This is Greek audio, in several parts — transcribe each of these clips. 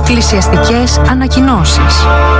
Εκκλησιαστικές ανακοινώσεις.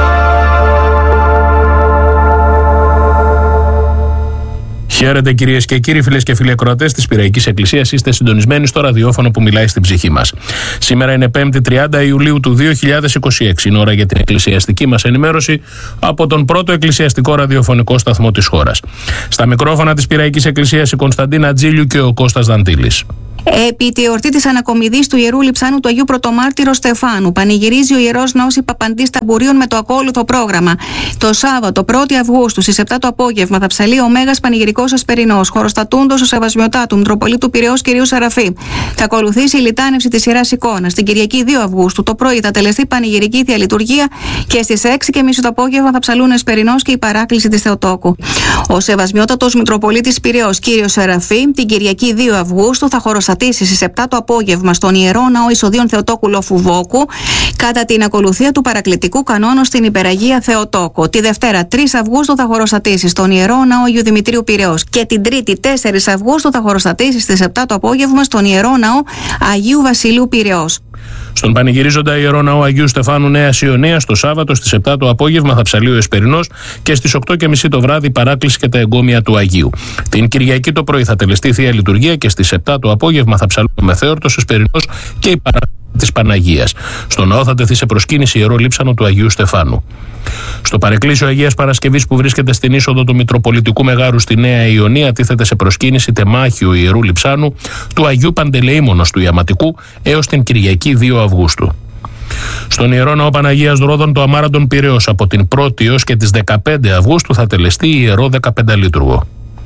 Χαίρετε κυρίες και κύριοι, φίλες και φίλοι ακροατές της Πειραϊκής Εκκλησίας. Είστε συντονισμένοι στο ραδιόφωνο που μιλάει στην ψυχή μας. Σήμερα είναι 5η 30 Ιουλίου του 2026. Είναι ώρα για την εκκλησιαστική μας ενημέρωση από τον πρώτο εκκλησιαστικό ραδιοφωνικό σταθμό της χώρας. Στα μικρόφωνα της Πειραϊκής Εκκλησίας η Κωνσταντίνα Τζίλιου και ο Κώστας Δαντήλης. Επί τη εορτή της ανακομιδής του Ιερού Λειψάνου του Αγίου Πρωτομάρτυρο Στεφάνου, πανηγυρίζει ο Ιερός Ναός Παπαντής Ταμπουρίων με το ακόλουθο πρόγραμμα. Το Σάββατο 1η Αυγούστου στις 7 το απόγευμα θα ψαλεί ο Μέγας Πανηγυρικός Εσπερινός, χοροστατούντος ο Σεβασμιωτάτου Μητροπολίτου Πειραιώς κ. Σεραφή. Θα ακολουθήσει η λιτάνευση της Ιεράς Εικόνας. Την Κυριακή 2 Αυγούστου το πρωί θα τελεστεί πανηγυρική θεία λειτουργία και στις 6:30 το απόγευμα θα ψαλούν Εσπερινός και η παράκληση της Θεοτόκου. Ο Σεβασμιότατος Μητροπολίτης Πειραιώς κ. Σεραφή την Κυριακή 2 Αυγούστου θα χοροστατήσει στις 7 το απόγευμα στον Ιερό Ναό Εισοδίων Θεοτόκου Λοφουβόκου κατά την ακολουθία του παρακλητικού κανόνου στην Υπεραγία Θεοτόκου. Τη Δευτέρα 3 Αυγούστου θα χοροστατήσει στον Ιερό Ναό Αγίου Δημητρίου Πειραιώς και την Τρίτη 4 Αυγούστου θα χοροστατήσει στις 7 το απόγευμα στον Ιερό Ναό Αγίου Βασιλείου Πειραιώς. Στον πανηγυρίζοντα Ιερό Ναό Αγίου Στεφάνου Νέας Ιωνίας το Σάββατο στις 7 το απόγευμα θα ψαλεί ο Εσπερινός και στις 8:30 το βράδυ η παράκληση και τα εγκόμια του Αγίου. Την Κυριακή το πρωί θα τελεστεί θεία λειτουργία και στις 7 το απόγευμα θα ψαλούν ο Μεθέορτος Εσπερινός και η παράκληση της Παναγίας. Στο ναό θα τεθεί σε προσκύνηση Ιερό Λείψανο του Αγίου Στεφάνου. Στο παρεκκλήσιο Αγίας Παρασκευής που βρίσκεται στην είσοδο του Μητροπολιτικού Μεγάρου στη Νέα Ιωνία τίθεται σε προσκύνηση τεμάχιο Ιερού Λειψάνου του Αγίου Παντελεήμονος του Ιαματικού έως την Κυριακή 2 Αυγούστου. Στον Ιερό Ναό Παναγίας Ρόδων το Αμάραντον Πειραιώς από την 1η έως και τις 15 Αυγούστου θα τελεστεί Ιερό 15λειτουργο.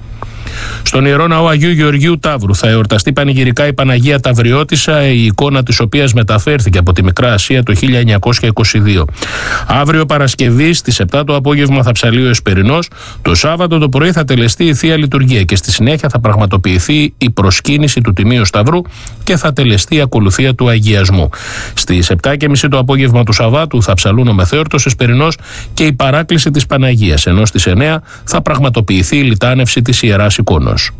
Στον Ιερό Ναό Αγίου Γεωργίου Ταύρου θα εορταστεί πανηγυρικά η Παναγία Ταυριώτισσα, η εικόνα της οποίας μεταφέρθηκε από τη Μικρά Ασία το 1922. Αύριο Παρασκευή στις 7 το απόγευμα θα ψαλεί ο Εσπερινός, το Σάββατο το πρωί θα τελεστεί η Θεία Λειτουργία και στη συνέχεια θα πραγματοποιηθεί η προσκύνηση του Τιμίου Σταυρού και θα τελεστεί η ακολουθία του Αγιασμού. Στις 7:30 το απόγευμα του Σαββάτου θα ψαλούν ο Μεθέορτος Εσπερινός και η παράκληση της Παναγίας, ενώ στις 9 θα πραγματοποιηθεί η λιτάνευση της Ιεράς Εικόνος.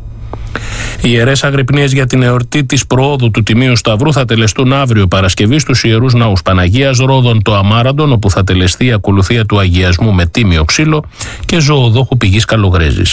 Οι ιερές αγρυπνίες για την εορτή της προόδου του Τιμίου Σταυρού θα τελεστούν αύριο Παρασκευή στους Ιερούς Ναούς Παναγίας Ρόδων το Αμάραντον, όπου θα τελεστεί η ακολουθία του Αγιασμού με τίμιο ξύλο και ζωοδόχου πηγής Καλογρέζης.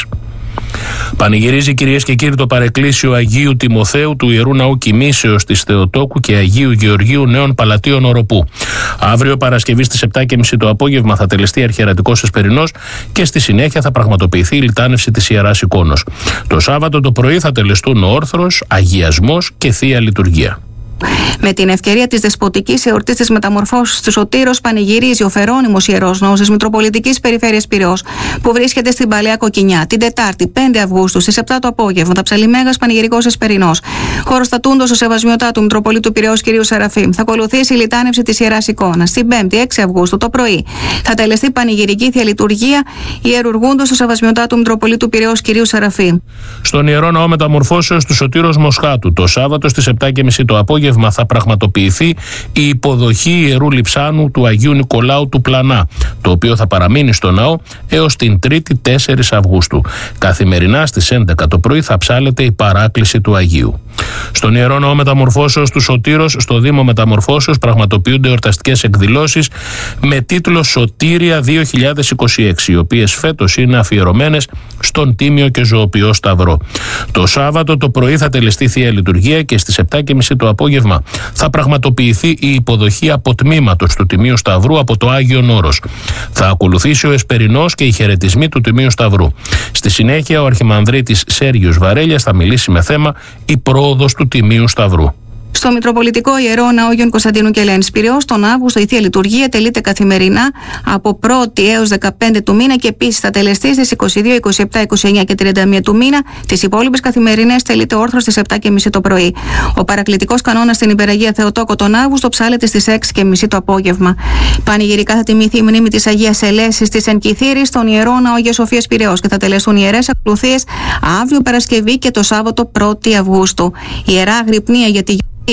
Πανηγυρίζει κυρίες και κύριοι το παρεκκλήσιο Αγίου Τιμοθέου του Ιερού Ναού Κοιμήσεως της Θεοτόκου και Αγίου Γεωργίου Νέων Παλατίων Οροπού. Αύριο Παρασκευή στις 7:30 το απόγευμα θα τελεστεί αρχιερατικός Εσπερινός και στη συνέχεια θα πραγματοποιηθεί η λιτάνευση της Ιεράς Εικόνος. Το Σάββατο το πρωί θα τελεστούν όρθρος, αγιασμός και θεία λειτουργία. Με την ευκαιρία της δεσποτικής εορτής της μεταμορφώσεως του Σωτήρος πανηγυρίζει ο Φερόνιμος Ιερός Ναός της Μητροπολιτικής Περιφέρειας Πειραιώς που βρίσκεται στην Παλαιά Κοκκινιά. Την Τετάρτη 5 Αυγούστου στις 7 το απόγευμα θα ψαλεί Μέγας Πανηγυρικός Εσπερινός. Χοροστατούντος ο Σεβασμιωτάτου Μητροπολίτου Πειραιώς κ. Σεραφείμ. Θα ακολουθήσει η λιτάνευση της Ιεράς Εικόνας. Την 5η 6 Αυγούστου το πρωί θα τελεστεί πανηγυρική θεία λειτουργία ιερουργούντος ο Σεβασμιωτάτου Μητροπολίτου Πειραιώς κ. Σεραφείμ. Στον Ιερό Ναό Μεταμορφώσεως του Σωτήρος Μοσχάτου το Σάββατο στις 7:30 το απόγευμα θα πραγματοποιηθεί η υποδοχή Ιερού Λειψάνου του Αγίου Νικολάου του Πλανά, το οποίο θα παραμείνει στο ναό έως την 3η 4 Αυγούστου. Καθημερινά στις 11 το πρωί θα ψάλεται η παράκληση του Αγίου. Στον Ιερό Ναό Μεταμορφώσεως του Σωτήρος, στο Δήμο Μεταμορφώσεως, πραγματοποιούνται εορταστικές εκδηλώσεις με τίτλο Σωτήρια 2026, οι οποίες φέτος είναι αφιερωμένες στον Τίμιο και Ζωοποιό Σταυρό. Το Σάββατο το πρωί θα τελεστεί θεία λειτουργία και στις 7:30 το απόγευμα θα πραγματοποιηθεί η υποδοχή αποτμήματος του Τιμίου Σταυρού από το Άγιον Όρος. Θα ακολουθήσει ο Εσπερινός και οι χαιρετισμοί του Τιμίου Σταυρού. Στη συνέχεια ο Αρχιμανδρίτης Σέργιος Βαρέλιας θα μιλήσει με θέμα η πρόοδος του Τιμίου Σταυρού. Στο Μητροπολιτικό Ιερό Ναό Γιον Κωνσταντίνου και Ελένης Πειραιώς, τον Αύγουστο η θεία λειτουργία τελείται καθημερινά από 1η έως 15 του μήνα και επίσης θα τελεστεί στις 22, 27, 29 και 31 του μήνα. Τις υπόλοιπες καθημερινές τελείται όρθρος στις 7:30 το πρωί. Ο παρακλητικός κανόνας στην Υπεραγία Θεοτόκο τον Αύγουστο ψάλεται στις 6:30 το απόγευμα. Πανηγυρικά θα τιμηθεί η μνήμη της Αγίας Ελέσης της Εν Κυθύρης στον Ιερό Ναό Αγίας Σοφίας Πειραιώς και θα τελεστούν ιερές ακολουθίες αύριο Παρασκευή και το Σάββατο 1η Αυγούστου. Η ιερά αγρυπνία για τη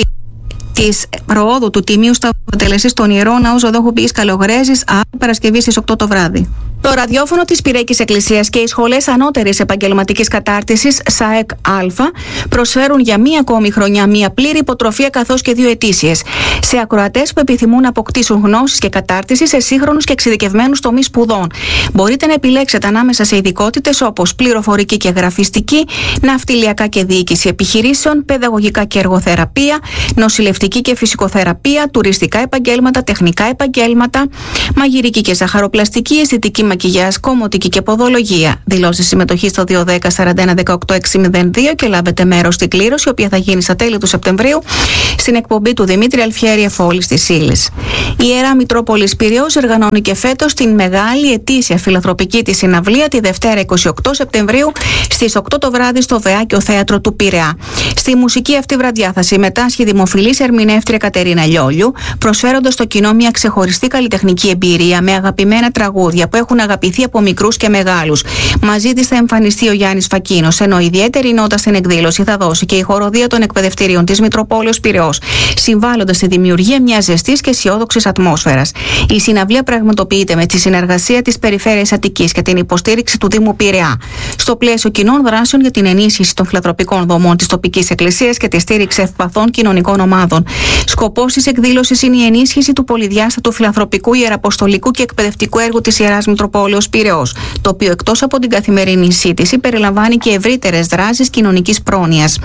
της προόδου του Τιμίου Σταυρού θα τελεστεί στον Ιερό Ναό Ζωοδόχου Πηγής Καλογρέζης αύριο Παρασκευή στις 8 το βράδυ. Το ραδιόφωνο της Πυραϊκής Εκκλησίας και οι σχολές ανώτερης επαγγελματικής κατάρτισης ΣΑΕΚ Α προσφέρουν για μία ακόμη χρονιά μία πλήρη υποτροφία καθώς και 2 ετήσιες σε ακροατές που επιθυμούν να αποκτήσουν γνώσεις και κατάρτιση σε σύγχρονους και εξειδικευμένους τομείς σπουδών. Μπορείτε να επιλέξετε ανάμεσα σε ειδικότητες όπως πληροφορική και γραφιστική, ναυτιλιακά και διοίκηση επιχειρήσεων, παιδαγωγικά και εργοθεραπεία, νοσηλευτική και φυσικοθεραπεία, τουριστικά επαγγέλματα, τεχνικά επαγγέλματα, μαγειρική και ζαχαροπλαστική, αισθητική μακιγιάζ, κομμωτική και ποδολογία. Δηλώσεις συμμετοχή στο 210 41 18 602 και λάβετε μέρος στην κλήρωση, η οποία θα γίνει στα τέλη του Σεπτεμβρίου στην εκπομπή του Δημήτρη Αλφιέρη Εφόλης της Ήλης. Η Ιερά Μητρόπολης Πειραιώς οργανώνει και φέτος την μεγάλη ετήσια φιλανθρωπική της συναυλία τη Δευτέρα 28 Σεπτεμβρίου στις 8 το βράδυ στο Βεάκιο Θέατρο του Πειραιά. Στη μουσική αυτή βραδιά θα συμμετάσχει η δημοφιλής ερμηνεύτρια Κατερίνα Λιόλιου, προσφέροντας στο κοινό μια ξεχωριστή καλλιτεχνική εμπειρία με αγαπημένα τραγούδια που έχουν αγαπηθεί από μικρούς και μεγάλους. Μαζί της θα εμφανιστεί ο Γιάννης Φακίνος, ενώ ιδιαίτερη νότα στην εκδήλωση θα δώσει και η χοροδία των εκπαιδευτηρίων της Μητροπόλεως Πειραιώς, συμβάλλοντας στη δημιουργία μιας ζεστής και αισιόδοξης ατμόσφαιρας. Η συναυλία πραγματοποιείται με τη συνεργασία της Περιφέρειας Αττικής και την υποστήριξη του Δήμου Πειραιά, στο πλαίσιο κοινών δράσεων για την ενίσχυση των φιλανθρωπικών δομών της τοπικής εκκλησίας και τη στήριξη ευπαθών κοινωνικών ομάδων. Σκοπός της εκδήλωσης είναι η ενίσχυση του πολυδιάστατου φιλανθρωπικού, ιεραποστολικού και εκπαιδευτικού έργου της Ιεράς Μητροπόλεως Πειραιώς, το οποίο εκτός από την καθημερινή σύντηση περιλαμβάνει και ευρύτερες δράσεις κοινωνικής πρόνοιας.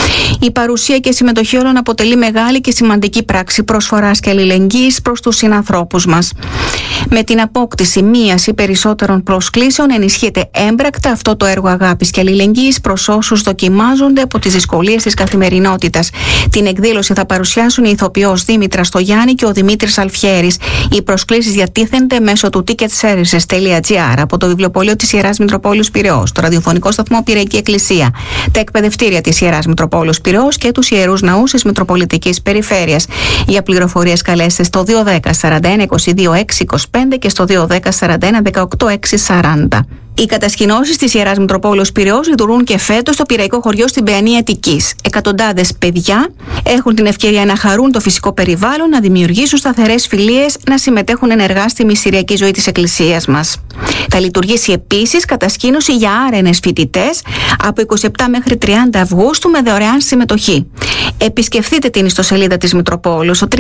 Η παρουσία και συμμετοχή όλων αποτελεί μεγάλη και σημαντική πράξη προσφοράς και αλληλεγγύης προς τους συνανθρώπους μας. Με την απόκτηση μίας ή περισσότερων προσκλήσεων ενισχύεται έμπρακτα αυτό το έργο αγάπης και αλληλεγγύης προς όσους δοκιμάζονται από τις δυσκολίες της καθημερινότητας. Την εκδήλωση θα παρουσιάσουν η ηθοποιός Δήμητρα Στογιάννη και ο Δημήτρης Αλφιέρης. Οι προσκλήσεις διατίθενται μέσω του ticketservices.gr από το βιβλιοπωλείο της Ιεράς Μητροπόλεως Πειραιώς, το ραδιοφωνικό σταθμό Πυραϊκή Εκκλησία, τα εκπαιδευτήρια της Ιεράς Μητροπόλεως Πειραιώς και τους Ιερούς Ναούς της Μητροπολιτικής Περιφέρειας. Για πληροφορίες καλέστε στο 210 41 22 625 και στο 210 41 18 640. Οι κατασκηνώσεις της Ιεράς Μητροπόλεως Πειραιώς λειτουργούν και φέτος στο Πειραϊκό χωριό στην Παιανία Αττικής. Εκατοντάδες παιδιά έχουν την ευκαιρία να χαρούν το φυσικό περιβάλλον, να δημιουργήσουν σταθερές φιλίες, να συμμετέχουν ενεργά στη μυστηριακή ζωή της Εκκλησίας μας. Θα λειτουργήσει επίσης κατασκήνωση για άρενες φοιτητές από 27 μέχρι 30 Αυγούστου με δωρεάν συμμετοχή. Επισκεφτείτε την ιστοσελίδα της Μητροπόλεως στο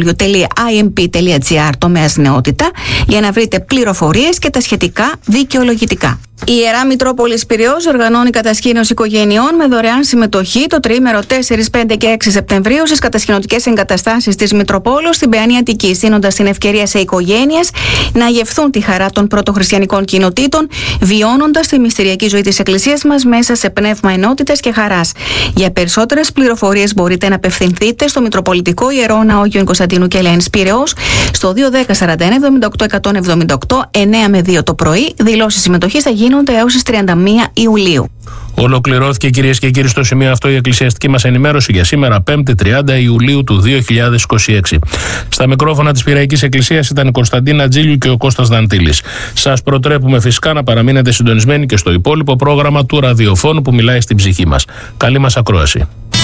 www.imp.gr τομέας νεότητα για να βρείτε πληροφορίες και τα σχετικά δικαιολογητικά. Η Ιερά Μητρόπολης Πειραιώς οργανώνει κατασκήνωση οικογενειών με δωρεάν συμμετοχή το τριήμερο 4, 5 και 6 Σεπτεμβρίου στις κατασκηνωτικές εγκαταστάσεις της Μητροπόλεως στην Παιανία Αττικής, δίνοντας την ευκαιρία σε οικογένειες να γευθούν τη χαρά των πρωτοχριστιανικών κοινοτήτων, βιώνοντας τη μυστηριακή ζωή της Εκκλησίας μας μέσα σε πνεύμα ενότητας και χαράς. Για περισσότερες πληροφορίες μπορείτε να απευθυνθείτε στο Μητροπολιτικό Ιερό Ναό Αγίου Κωνσταντίνου και Ελένης Πειραιώς στο 210 41 78 178 9 με 2 το πρωί. Δηλώσεις συμμετοχής θα γίνονται έως τις 31 Ιουλίου. Ολοκληρώθηκε, κυρίες και κύριοι, στο σημείο αυτό η εκκλησιαστική μας ενημέρωση για σήμερα, 5η 30 Ιουλίου του 2026. Στα μικρόφωνα της Πειραϊκής Εκκλησίας ήταν η Κωνσταντίνα Τζίλιου και ο Κώστας Δαντήλης. Σας προτρέπουμε φυσικά να παραμείνετε συντονισμένοι και στο υπόλοιπο πρόγραμμα του ραδιοφώνου που μιλάει στην ψυχή μας. Καλή μας ακρόαση.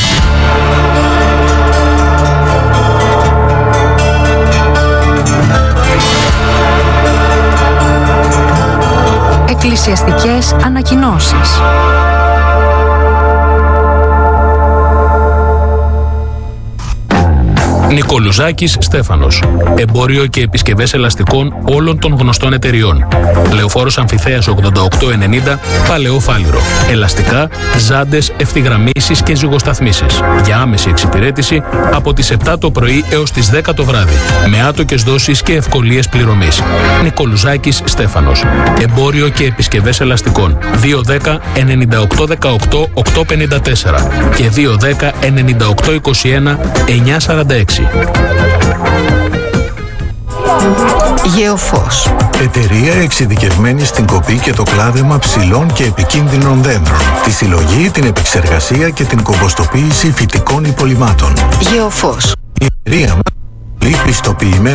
Εκκλησιαστικές ανακοινώσεις. Νικολουζάκης Στέφανος. Εμπόριο και επισκευές ελαστικών όλων των γνωστών εταιριών. Λεωφόρος Αμφιθέας 8890, Παλαιό Φάληρο. Ελαστικά, ζάντες, ευθυγραμμίσεις και ζυγοσταθμίσεις. Για άμεση εξυπηρέτηση από τις 7 το πρωί έως τις 10 το βράδυ. Με άτοκες δόσεις και ευκολίες πληρωμής. Νικολουζάκης Στέφανος. Εμπόριο και επισκευές ελαστικών. 210 98 18 854 και 210 98 21 946. Γεωφός. Εταιρεία εξειδικευμένη στην κοπή και το κλάδεμα ψηλών και επικίνδυνων δέντρων. Τη συλλογή, την επεξεργασία και την κομποστοποίηση φυτικών υπολειμμάτων. Γεωφός. Η εταιρεία μας πιστοποιημένη